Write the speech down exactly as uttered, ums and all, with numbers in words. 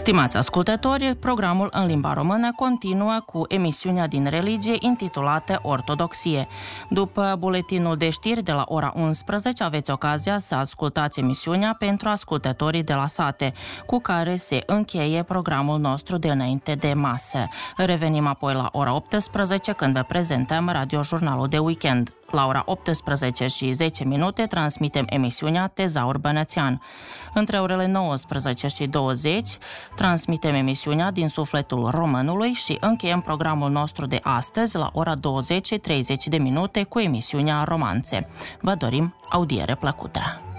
Stimați ascultători, programul în limba română continuă cu emisiunea din religie intitulată Ortodoxie. După buletinul de știri de la ora unsprezece aveți ocazia să ascultați emisiunea pentru ascultătorii de la sate, cu care se încheie programul nostru de înainte de masă. Revenim apoi la ora optsprezece când vă prezentăm radiojurnalul de weekend. La ora optsprezece și zece minute transmitem emisiunea Tezaur Bănățean. Între orele nouăsprezece și douăzeci transmitem emisiunea Din sufletul românului și încheiem programul nostru de astăzi la ora douăzeci și treizeci de minute cu emisiunea Romanțe. Vă dorim audiere plăcută!